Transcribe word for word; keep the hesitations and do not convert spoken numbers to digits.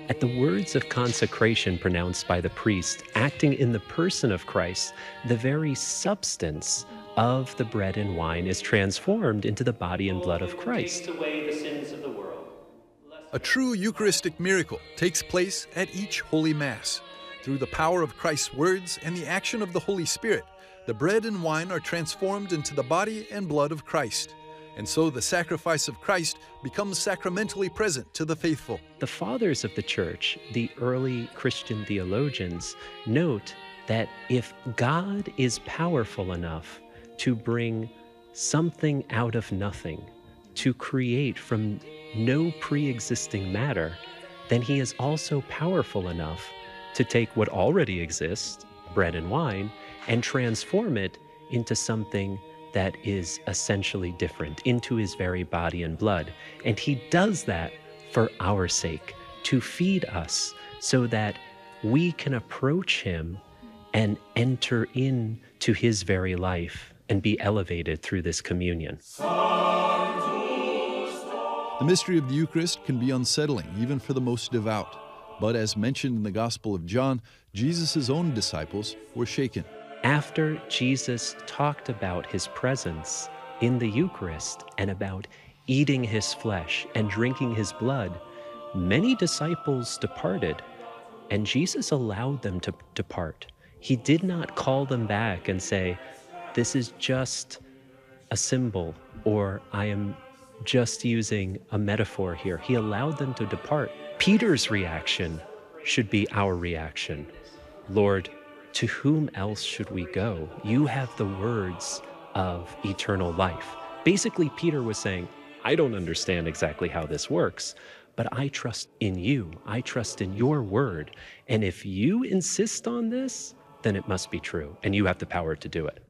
At the words of consecration pronounced by the priest, acting in the person of Christ, the very substance of the bread and wine is transformed into the body and blood of Christ. Takes away the sins of the world. A true Eucharistic miracle takes place at each Holy Mass. Through the power of Christ's words and the action of the Holy Spirit, the bread and wine are transformed into the body and blood of Christ. And so the sacrifice of Christ becomes sacramentally present to the faithful. The fathers of the Church, the early Christian theologians, note that if God is powerful enough to bring something out of nothing, to create from no pre-existing matter, then he is also powerful enough to take what already exists, bread and wine, and transform it into something that is essentially different, into his very body and blood. And he does that for our sake, to feed us so that we can approach him and enter into his very life and be elevated through this communion. The mystery of the Eucharist can be unsettling, even for the most devout. But as mentioned in the Gospel of John, Jesus' own disciples were shaken. After Jesus talked about his presence in the Eucharist and about eating his flesh and drinking his blood, many disciples departed, and Jesus allowed them to depart. He did not call them back and say, "This is just a symbol," or "I am just using a metaphor here." He allowed them to depart. Peter's reaction should be our reaction. "Lord, to whom else should we go? You have the words of eternal life." Basically, Peter was saying, I don't understand exactly how this works, but I trust in you. I trust in your word. And if you insist on this, then it must be true, and you have the power to do it.